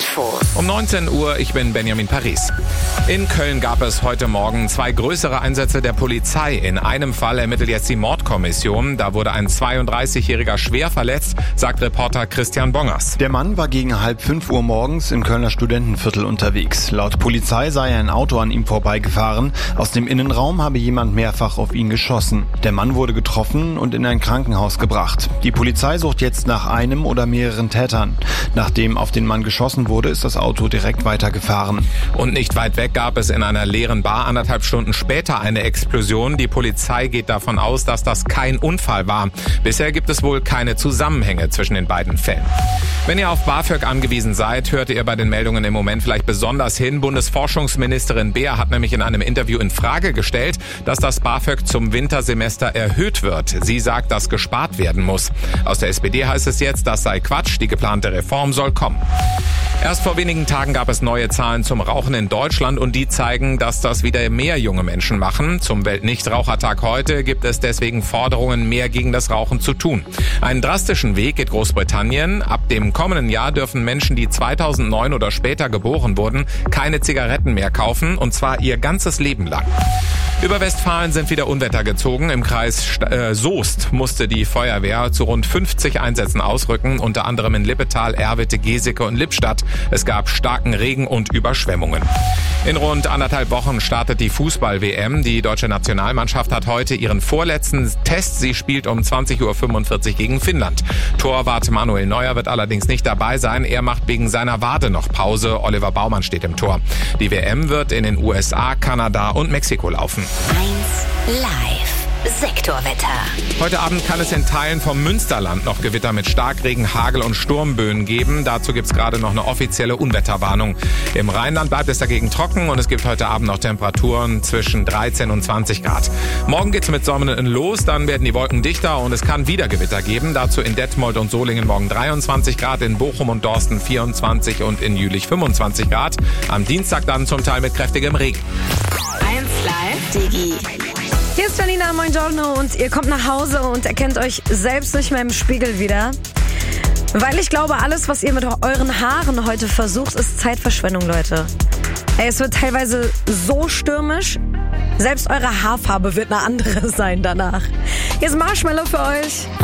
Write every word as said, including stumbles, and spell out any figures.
Infos. Um neunzehn Uhr, ich bin Benjamin Paris. In Köln gab es heute Morgen zwei größere Einsätze der Polizei. In einem Fall ermittelt jetzt die Mordkommission. Da wurde ein zweiunddreißigjähriger schwer verletzt, sagt Reporter Christian Bongers. Der Mann war gegen halb fünf Uhr morgens im Kölner Studentenviertel unterwegs. Laut Polizei sei ein Auto an ihm vorbeigefahren. Aus dem Innenraum habe jemand mehrfach auf ihn geschossen. Der Mann wurde getroffen und in ein Krankenhaus gebracht. Die Polizei sucht jetzt nach einem oder mehreren Tätern. Nachdem auf den Mann geschossen wurde, ist das Auto direkt weitergefahren. Und nicht weit weg gab es in einer leeren Bar anderthalb Stunden später eine Explosion. Die Polizei geht davon aus, dass das kein Unfall war. Bisher gibt es wohl keine Zusammenhänge zwischen den beiden Fällen. Wenn ihr auf BAföG angewiesen seid, hört ihr bei den Meldungen im Moment vielleicht besonders hin. Bundesforschungsministerin Beer hat nämlich in einem Interview in Frage gestellt, dass das BAföG zum Wintersemester erhöht wird. Sie sagt, dass gespart werden muss. Aus der S P D heißt es jetzt, das sei Quatsch, die geplante Reform soll kommen. Erst vor wenigen Tagen gab es neue Zahlen zum Rauchen in Deutschland und die zeigen, dass das wieder mehr junge Menschen machen. Zum Weltnichtrauchertag heute gibt es deswegen Forderungen, mehr gegen das Rauchen zu tun. Einen drastischen Weg geht Großbritannien. Ab dem kommenden Jahr dürfen Menschen, die zweitausendneun oder später geboren wurden, keine Zigaretten mehr kaufen, und zwar ihr ganzes Leben lang. Über Westfalen sind wieder Unwetter gezogen. Im Kreis äh, Soest musste die Feuerwehr zu rund fünfzig Einsätzen ausrücken, unter anderem in Lippetal, Erwitte, Geseke und Lippstadt. Es gab starken Regen und Überschwemmungen. In rund anderthalb Wochen startet die Fußball-W M. Die deutsche Nationalmannschaft hat heute ihren vorletzten Test. Sie spielt um zwanzig Uhr fünfundvierzig gegen Finnland. Torwart Manuel Neuer wird allerdings nicht dabei sein. Er macht wegen seiner Wade noch Pause. Oliver Baumann steht im Tor. Die W M wird in den U S A, Kanada und Mexiko laufen. eins Live. Sektorwetter. Heute Abend kann es in Teilen vom Münsterland noch Gewitter mit Starkregen, Hagel und Sturmböen geben. Dazu gibt es gerade noch eine offizielle Unwetterwarnung. Im Rheinland bleibt es dagegen trocken und es gibt heute Abend noch Temperaturen zwischen dreizehn und zwanzig Grad. Morgen geht's mit Sonnen los, dann werden die Wolken dichter und es kann wieder Gewitter geben. Dazu in Detmold und Solingen morgen dreiundzwanzig Grad, in Bochum und Dorsten vierundzwanzig und in Jülich fünfundzwanzig Grad. Am Dienstag dann zum Teil mit kräftigem Regen. eins Live Digi. Hier ist Janina, moin Giorno, und ihr kommt nach Hause und erkennt euch selbst nicht mehr im Spiegel wieder. Weil ich glaube, alles, was ihr mit euren Haaren heute versucht, ist Zeitverschwendung, Leute. Ey, es wird teilweise so stürmisch, selbst eure Haarfarbe wird eine andere sein danach. Hier ist Marshmallow für euch.